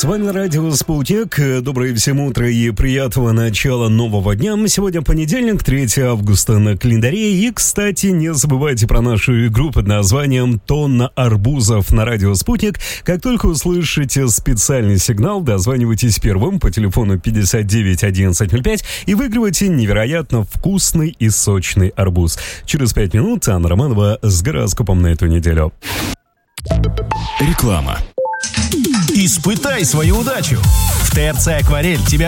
С вами радио «Спутник». Доброе всем утро и приятного начала нового дня. Сегодня понедельник, 3 августа на календаре. И, кстати, не забывайте про нашу игру под названием «Тонна арбузов» на радио «Спутник». Как только услышите специальный сигнал, дозванивайтесь первым по телефону 59 1105 и выигрывайте невероятно вкусный и сочный арбуз. Через 5 минут Анна Романова с гороскопом на эту неделю. Реклама. Испытай свою удачу. В ТРЦ «Акварель» тебя